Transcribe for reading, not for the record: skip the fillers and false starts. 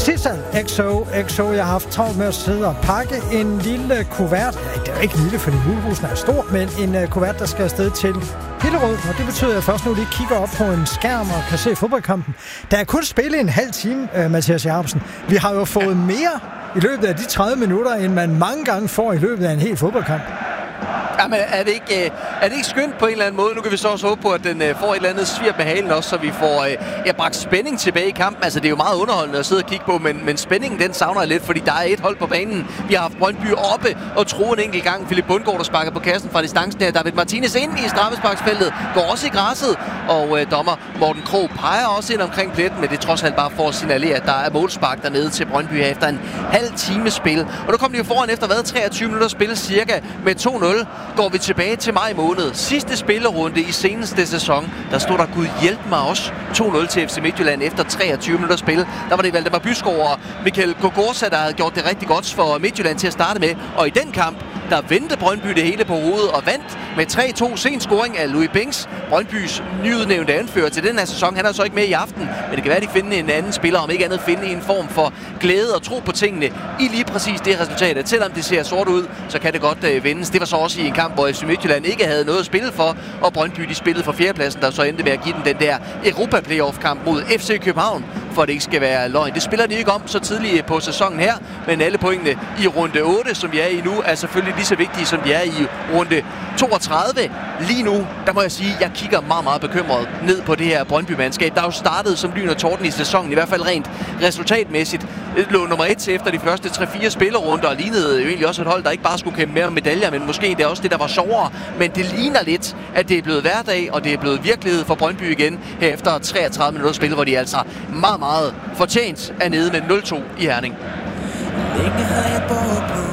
Sissel, XO. Jeg har haft travlt med at sidde og pakke en lille kuvert. Ja, det er jo ikke lille, fordi julehusen er stor, men en kuvert, der skal afsted til Hillerød. Og det betyder, at jeg først nu lige kigger op på en skærm og kan se fodboldkampen. Der er kun spillet en halv time, Mathias Jacobsen. Vi har jo fået mere i løbet af de 30 minutter, end man mange gange får i løbet af en hel fodboldkamp. Jamen, er det ikke skønt på en eller anden måde? Nu kan vi så også håbe på, at den får et eller andet svirp med halen også, så vi får bragt spænding tilbage i kampen. Altså, det er jo meget underholdende at sidde og kigge på, men spændingen, den savner jeg lidt, fordi der er et hold på banen. Vi har haft Brøndby oppe og tro en enkelt gang. Philip Bundgaard, der sparker på kassen fra distancen her. David Martinez ind i straffesparksfeltet, går også i græsset, og dommer Morten Krog peger også ind omkring pletten, men det er trods alt bare for at signalere, at der er målspark dernede til Brøndby her efter en halv time spil. Og nu kommer de jo foran efter 23 minutter spil cirka med 2-0. Går vi tilbage til maj måned. Sidste spillerunde i seneste sæson. Der stod der, Gud hjælp mig også, 2-0 til FC Midtjylland efter 23 minutter spil. Der var det Valdemar Byskov og Michael Gogorza, der havde gjort det rigtig godt for Midtjylland til at starte med. Og i den kamp, der vendte Brøndby det hele på hovedet og vandt med 3-2. Sen scoring af Louis Binks, Brøndbys nyudnævnte anfører til den her sæson. Han er så ikke med i aften, men det kan være, at de finder en anden spiller, om ikke andet finde en form for glæde og tro på tingene i lige præcis det resultat. At selvom det ser sort ud, så kan det godt vendes. Det var så også i en kamp, hvor FC Midtjylland ikke havde noget at spille for, og Brøndby de spillede for fjerdepladsen, der så endte med at give den der Europa-playoff-kamp mod FC København, for at det ikke skal være løgn. Det spiller de ikke om så tidligt på sæsonen her, men alle pointene i runde 8, som vi er i nu, er selvfølgelig lige så vigtige, som de er i runde 32. Lige nu, der må jeg sige, at jeg kigger meget, meget bekymret ned på det her Brøndby-mandskab, der er jo startet som lyn og torden i sæsonen, i hvert fald rent resultatmæssigt. Det lå nummer 1 efter de første 3-4 spillerunder, og lignede jo egentlig også et hold, der ikke bare skulle kæmpe mere om medaljer, men måske det er også det, der var sjovere. Men det ligner lidt, at det er blevet hverdag, og det er blevet virkelighed for Brøndby igen, her efter 33 minutter spil, hvor de altså meget, meget fortjent er nede med 0-2 i Herning. Længe har jeg båret på